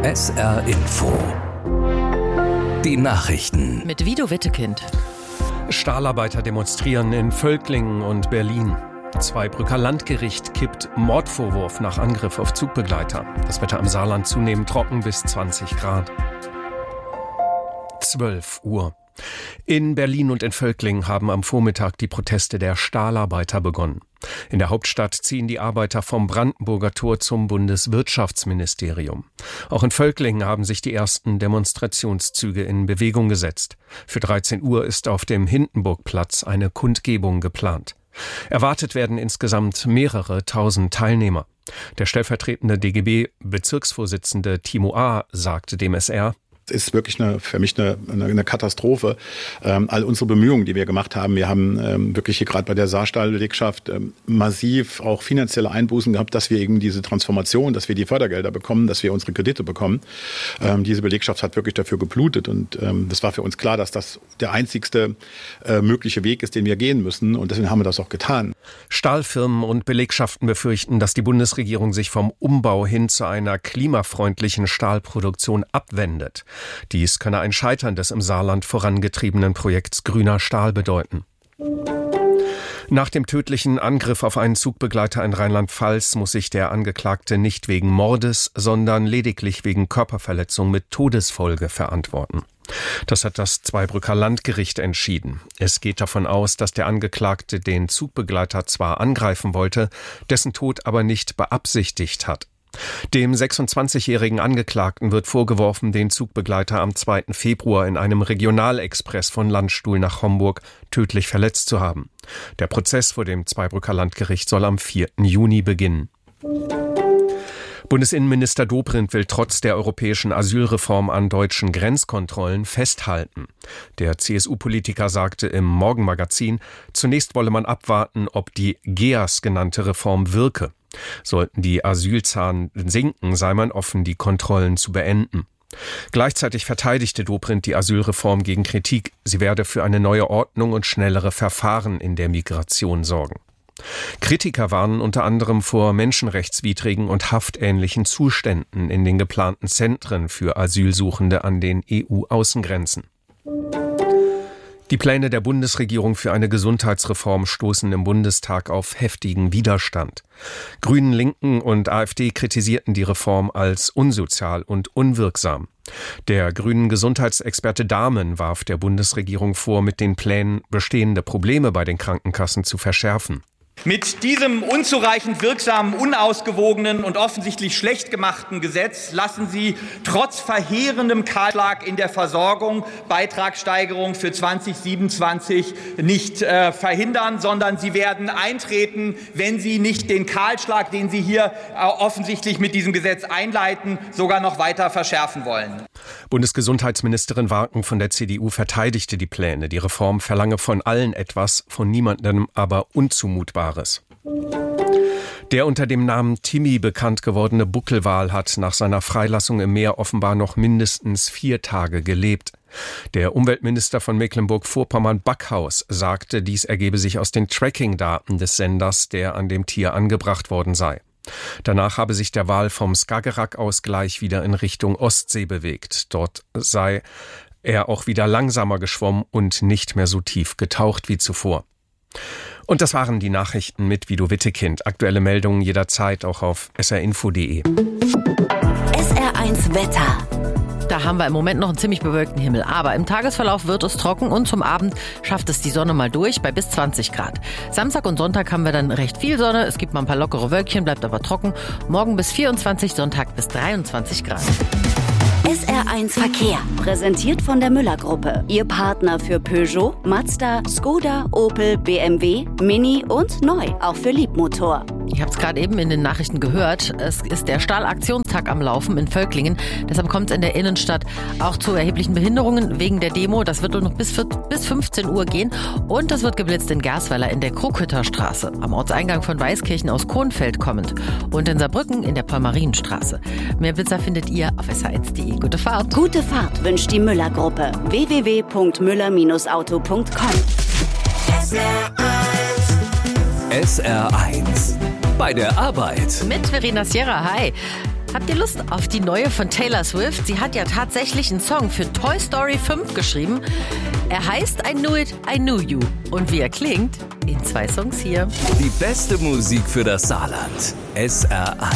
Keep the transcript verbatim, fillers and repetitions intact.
S R Info. Die Nachrichten. Mit Vido Wittekind. Stahlarbeiter demonstrieren in Völklingen und Berlin. Zweibrücker Landgericht kippt Mordvorwurf nach Angriff auf Zugbegleiter. Das Wetter im Saarland zunehmend trocken bis zwanzig Grad. zwölf Uhr. In Berlin und in Völklingen haben am Vormittag die Proteste der Stahlarbeiter begonnen. In der Hauptstadt ziehen die Arbeiter vom Brandenburger Tor zum Bundeswirtschaftsministerium. Auch in Völklingen haben sich die ersten Demonstrationszüge in Bewegung gesetzt. Für dreizehn Uhr ist auf dem Hindenburgplatz eine Kundgebung geplant. Erwartet werden insgesamt mehrere tausend Teilnehmer. Der stellvertretende D G B-Bezirksvorsitzende Timo A. sagte dem S R: Ist wirklich eine, für mich eine, eine Katastrophe. Ähm, all unsere Bemühungen, die wir gemacht haben, wir haben ähm, wirklich hier gerade bei der Saarstahl-Belegschaft ähm, massiv auch finanzielle Einbußen gehabt, dass wir eben diese Transformation, dass wir die Fördergelder bekommen, dass wir unsere Kredite bekommen. Ähm, diese Belegschaft hat wirklich dafür geblutet und ähm, das war für uns klar, dass das der einzigste äh, mögliche Weg ist, den wir gehen müssen, und deswegen haben wir das auch getan. Stahlfirmen und Belegschaften befürchten, dass die Bundesregierung sich vom Umbau hin zu einer klimafreundlichen Stahlproduktion abwendet. Dies könne ein Scheitern des im Saarland vorangetriebenen Projekts Grüner Stahl bedeuten. Nach dem tödlichen Angriff auf einen Zugbegleiter in Rheinland-Pfalz muss sich der Angeklagte nicht wegen Mordes, sondern lediglich wegen Körperverletzung mit Todesfolge verantworten. Das hat das Zweibrücker Landgericht entschieden. Es geht davon aus, dass der Angeklagte den Zugbegleiter zwar angreifen wollte, dessen Tod aber nicht beabsichtigt hat. Dem sechsundzwanzigjährigen Angeklagten wird vorgeworfen, den Zugbegleiter am zweiten Februar in einem Regionalexpress von Landstuhl nach Homburg tödlich verletzt zu haben. Der Prozess vor dem Zweibrücker Landgericht soll am vierten Juni beginnen. Bundesinnenminister Dobrindt will trotz der europäischen Asylreform an deutschen Grenzkontrollen festhalten. Der C S U-Politiker sagte im Morgenmagazin, zunächst wolle man abwarten, ob die G E A S genannte Reform wirke. Sollten die Asylzahlen sinken, sei man offen, die Kontrollen zu beenden. Gleichzeitig verteidigte Dobrindt die Asylreform gegen Kritik. Sie werde für eine neue Ordnung und schnellere Verfahren in der Migration sorgen. Kritiker warnen unter anderem vor menschenrechtswidrigen und haftähnlichen Zuständen in den geplanten Zentren für Asylsuchende an den E U-Außengrenzen. Die Pläne der Bundesregierung für eine Gesundheitsreform stoßen im Bundestag auf heftigen Widerstand. Grünen, Linken und AfD kritisierten die Reform als unsozial und unwirksam. Der grünen Gesundheitsexperte Dahmen warf der Bundesregierung vor, mit den Plänen bestehende Probleme bei den Krankenkassen zu verschärfen. Mit diesem unzureichend wirksamen, unausgewogenen und offensichtlich schlecht gemachten Gesetz lassen Sie trotz verheerendem Kahlschlag in der Versorgung Beitragssteigerung für zwanzig siebenundzwanzig nicht äh, verhindern, sondern sie werden eintreten, wenn Sie nicht den Kahlschlag, den Sie hier äh, offensichtlich mit diesem Gesetz einleiten, sogar noch weiter verschärfen wollen. Bundesgesundheitsministerin Warken von der C D U verteidigte die Pläne. Die Reform verlange von allen etwas, von niemandem aber Unzumutbares. Der unter dem Namen Timmy bekannt gewordene Buckelwal hat nach seiner Freilassung im Meer offenbar noch mindestens vier Tage gelebt. Der Umweltminister von Mecklenburg-Vorpommern Backhaus sagte, dies ergebe sich aus den Tracking-Daten des Senders, der an dem Tier angebracht worden sei. Danach habe sich der Wal vom Skagerrak aus gleich wieder in Richtung Ostsee bewegt. Dort sei er auch wieder langsamer geschwommen und nicht mehr so tief getaucht wie zuvor. Und das waren die Nachrichten mit Vido Wittekind. Aktuelle Meldungen jederzeit auch auf s r info punkt d e. S R eins Wetter. Da haben wir im Moment noch einen ziemlich bewölkten Himmel. Aber im Tagesverlauf wird es trocken und zum Abend schafft es die Sonne mal durch bei bis zwanzig Grad. Samstag und Sonntag haben wir dann recht viel Sonne. Es gibt mal ein paar lockere Wölkchen, bleibt aber trocken. Morgen bis vierundzwanzig, Sonntag bis dreiundzwanzig Grad. S R eins Verkehr, präsentiert von der Müller-Gruppe. Ihr Partner für Peugeot, Mazda, Skoda, Opel, B M W, Mini und neu, auch für Liebmotor. Ich habe es gerade eben in den Nachrichten gehört. Es ist der Stahlaktionstag am Laufen in Völklingen. Deshalb kommt es in der Innenstadt auch zu erheblichen Behinderungen wegen der Demo. Das wird noch bis, bis fünfzehn Uhr gehen. Und das wird geblitzt in Gersweiler in der Krughütter Straße, am Ortseingang von Weißkirchen aus Kohnfeld kommend. Und in Saarbrücken in der Paul-Marien-Straße. Mehr Blitzer findet ihr auf s r eins punkt d e. Gute Fahrt. Gute Fahrt wünscht die Müller-Gruppe. w w w punkt müller auto punkt com. S R eins. S R eins. Bei der Arbeit. Mit Verena Sierra. Hi. Habt ihr Lust auf die neue von Taylor Swift? Sie hat ja tatsächlich einen Song für Toy Story fünf geschrieben. Er heißt I Knew It, I Knew You. Und wie er klingt, in zwei Songs hier. Die beste Musik für das Saarland. S R eins.